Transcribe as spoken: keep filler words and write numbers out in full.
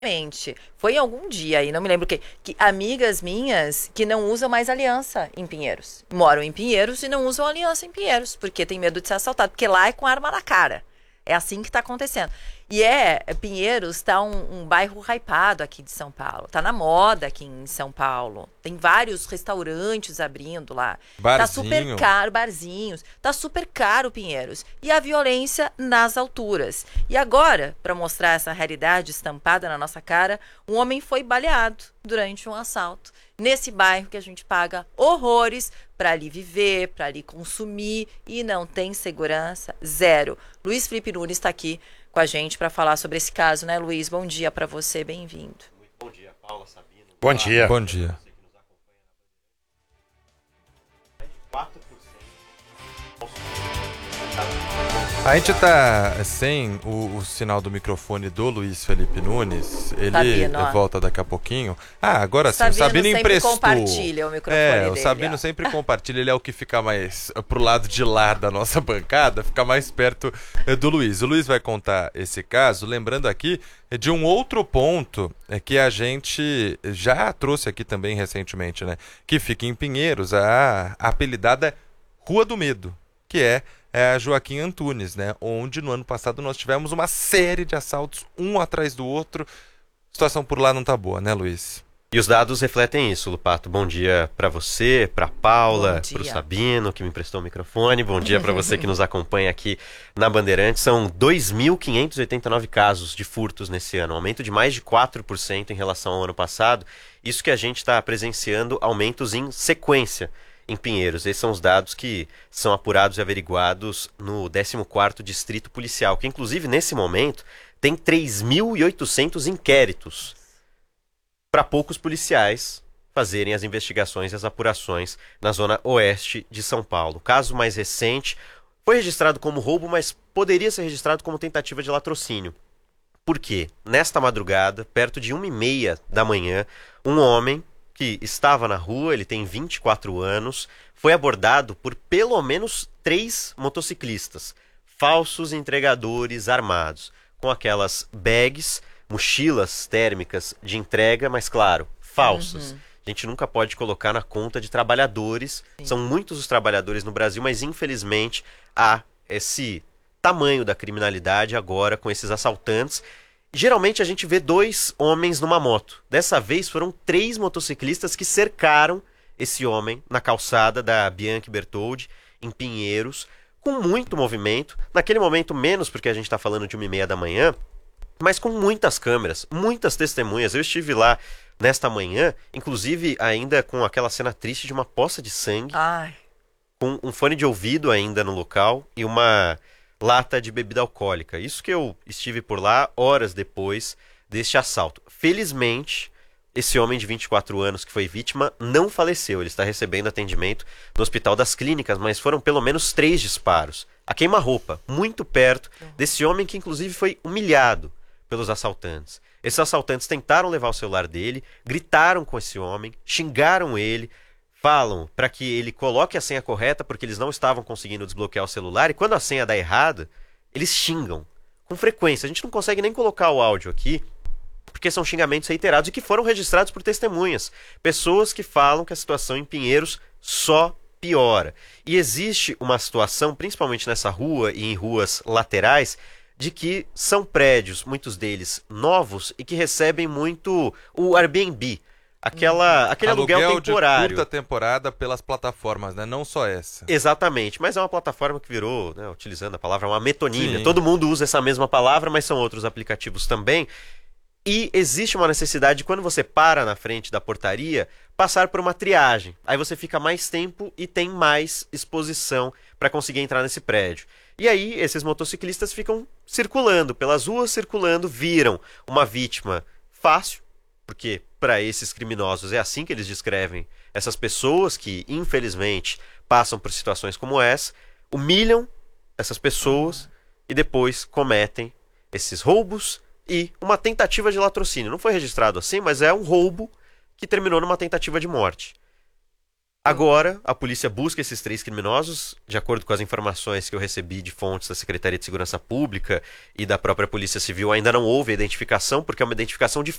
Exatamente. Foi em algum dia aí, não me lembro que, que amigas minhas que não usam mais aliança em Pinheiros. Moram em Pinheiros e não usam aliança em Pinheiros, porque tem medo de ser assaltado, porque lá é com arma na cara. É assim que tá acontecendo. E é, Pinheiros tá um, um bairro hypado aqui de São Paulo. Tá na moda aqui em São Paulo. Tem vários restaurantes abrindo lá. Tá super Barzinho. caro, barzinhos. Tá super caro Pinheiros. E a violência nas alturas. E agora, para mostrar essa realidade estampada na nossa cara, um homem foi baleado durante um assalto. Nesse bairro que a gente paga horrores para ali viver, para ali consumir e não tem segurança zero. Luiz Felipe Nunes está aqui com a gente para falar sobre esse caso, né, Luiz? Bom dia para você, bem-vindo. Muito bom dia, Paula, Sabino. Bom dia. Bom dia. Você que nos acompanha na Bandeirantes. Mais de quatro por cento. A gente tá sem o, o sinal do microfone do Luiz Felipe Nunes. Ele Sabino, ó. volta daqui a pouquinho. Ah, agora sim. Sabino O Sabino sempre emprestou. compartilha o microfone É, dele, o Sabino ó. sempre compartilha. Ele é o que fica mais pro lado de lá da nossa bancada, fica mais perto eh, do Luiz. O Luiz vai contar esse caso, lembrando aqui eh, de um outro ponto eh, que a gente já trouxe aqui também recentemente, né? Que fica em Pinheiros, a, a apelidada Rua do Medo, que é é a Joaquim Antunes, né? Onde no ano passado nós tivemos uma série de assaltos, um atrás do outro. A situação por lá não tá boa, né, Luiz? E os dados refletem isso, Lupato. Bom dia para você, para Paula, Bom dia. para o Sabino, que me emprestou o microfone. Bom dia para você que nos acompanha aqui na Bandeirantes. São dois mil quinhentos e oitenta e nove casos de furtos nesse ano, um aumento de mais de quatro por cento em relação ao ano passado. Isso que a gente está presenciando aumentos em sequência em Pinheiros. Esses são os dados que são apurados e averiguados no décimo quarto Distrito Policial, que inclusive nesse momento tem três mil e oitocentos inquéritos para poucos policiais fazerem as investigações e as apurações na zona oeste de São Paulo. O caso mais recente foi registrado como roubo, mas poderia ser registrado como tentativa de latrocínio. Por quê? Nesta madrugada, perto de uma e meia da manhã, um homem que estava na rua, ele tem vinte e quatro anos, foi abordado por pelo menos três motociclistas, falsos entregadores armados, com aquelas bags, mochilas térmicas de entrega, mas claro, falsas. Uhum. A gente nunca pode colocar na conta de trabalhadores. Sim. São muitos os trabalhadores no Brasil, mas infelizmente há esse tamanho da criminalidade agora com esses assaltantes. Geralmente a gente vê dois homens numa moto. Dessa vez foram três motociclistas que cercaram esse homem na calçada da Bianchi Bertoldi, em Pinheiros, com muito movimento. Naquele momento menos, porque a gente está falando de uma e meia da manhã, mas com muitas câmeras, muitas testemunhas. Eu estive lá nesta manhã, inclusive ainda com aquela cena triste de uma poça de sangue, Ai. com um fone de ouvido ainda no local e uma lata de bebida alcoólica. Isso que eu estive por lá horas depois deste assalto. Felizmente, esse homem de vinte e quatro anos que foi vítima não faleceu. Ele está recebendo atendimento no Hospital das Clínicas, mas foram pelo menos três disparos a queima-roupa, muito perto desse homem que inclusive foi humilhado pelos assaltantes. Esses assaltantes tentaram levar o celular dele, gritaram com esse homem, xingaram ele, falam para que ele coloque a senha correta porque eles não estavam conseguindo desbloquear o celular, e quando a senha dá errada, eles xingam com frequência. A gente não consegue nem colocar o áudio aqui, porque são xingamentos reiterados e que foram registrados por testemunhas. Pessoas que falam que a situação em Pinheiros só piora. E existe uma situação, principalmente nessa rua e em ruas laterais, de que são prédios, muitos deles novos, e que recebem muito o Airbnb. Aquela, aquele aluguel, aluguel temporário. De curta temporada pelas plataformas, né? Não só essa. Exatamente, mas é uma plataforma que virou, né, utilizando a palavra, uma metonímia. Sim. Todo mundo usa essa mesma palavra, mas são outros aplicativos também. E existe uma necessidade de, quando você para na frente da portaria, passar por uma triagem. Aí você fica mais tempo e tem mais exposição para conseguir entrar nesse prédio. E aí esses motociclistas ficam circulando pelas ruas, circulando, viram uma vítima fácil, porque para esses criminosos é assim que eles descrevem essas pessoas que, infelizmente, passam por situações como essa, humilham essas pessoas e depois cometem esses roubos e uma tentativa de latrocínio. Não foi registrado assim, mas é um roubo que terminou numa tentativa de morte. Agora, a polícia busca esses três criminosos, de acordo com as informações que eu recebi de fontes da Secretaria de Segurança Pública e da própria Polícia Civil, ainda não houve a identificação, porque é uma identificação de